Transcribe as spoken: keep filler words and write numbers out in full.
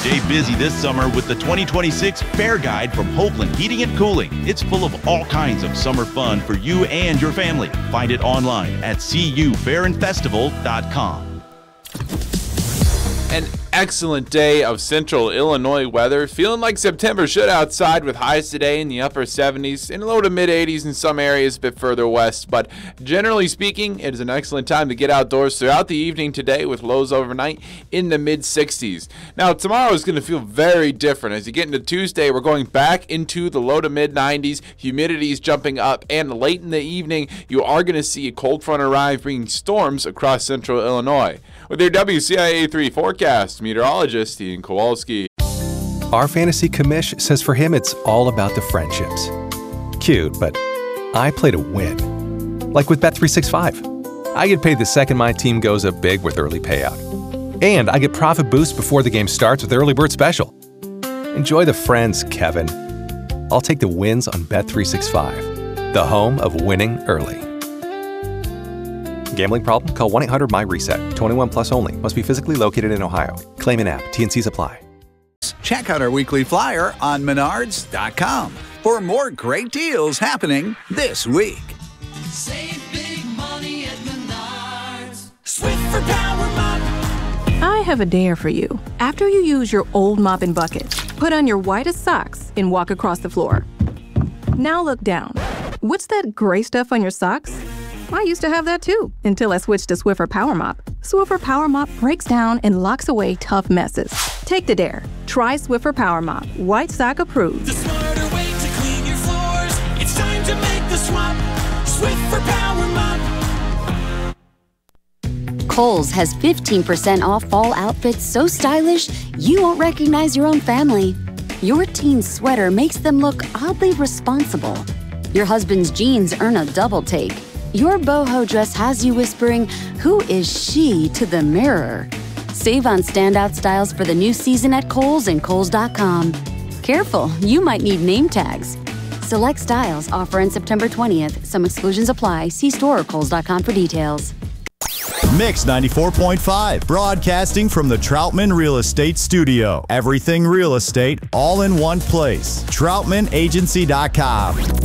Stay busy this summer with the twenty twenty-six Fair Guide from Hoagland Heating and Cooling. It's full of all kinds of summer fun for you and your family. Find it online at c u fair and festival dot com. An excellent day of central Illinois weather. Feeling like September should outside, with highs today in the upper seventies and low to mid eighties in some areas a bit further west. But generally speaking, it is an excellent time to get outdoors throughout the evening today, with lows overnight in the mid sixties. Now, tomorrow is going to feel very different. As you get into Tuesday, we're going back into the low to mid nineties. Humidity is jumping up, and late in the evening, you are going to see a cold front arrive, bringing storms across central Illinois. With your W C I A three forecast, meteorologist Ian Kowalski. Our fantasy commish says for him it's all about the friendships. Cute, but I play to win. Like with Bet three sixty-five. I get paid the second my team goes up big with early payout. And I get profit boost before the game starts with Early Bird Special. Enjoy the friends, Kevin. I'll take the wins on Bet three sixty-five, the home of winning early. Gambling problem? Call one eight hundred my reset. twenty-one plus only. Must be physically located in Ohio. Claim an app. T and Cs apply. Check out our weekly flyer on menards dot com for more great deals happening this week. Save big money at Menards. Swiffer Power Mop. I have a dare for you. After you use your old mop and bucket, put on your whitest socks and walk across the floor. Now look down. What's that gray stuff on your socks? I used to have that too, until I switched to Swiffer Power Mop. Swiffer Power Mop breaks down and locks away tough messes. Take the dare. Try Swiffer Power Mop. White sock approved. The smarter way to clean your floors. It's time to make the swap. Swiffer Power Mop. Kohl's has fifteen percent off fall outfits so stylish you won't recognize your own family. Your teen's sweater makes them look oddly responsible. Your husband's jeans earn a double take. Your boho dress has you whispering, "Who is she?" to the mirror. Save on standout styles for the new season at Kohl's and Kohl's dot com. Careful, you might need name tags. Select styles offer on September twentieth. Some exclusions apply. See store or Kohl's dot com for details. Mix ninety-four point five, broadcasting from the Troutman Real Estate Studio. Everything real estate, all in one place. troutman agency dot com.